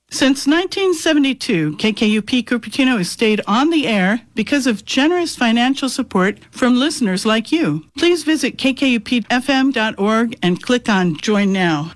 Since 1972, KKUP Cupertino has stayed on the air because of generous financial support from listeners like you. Please visit kkupfm.org and click on Join Now.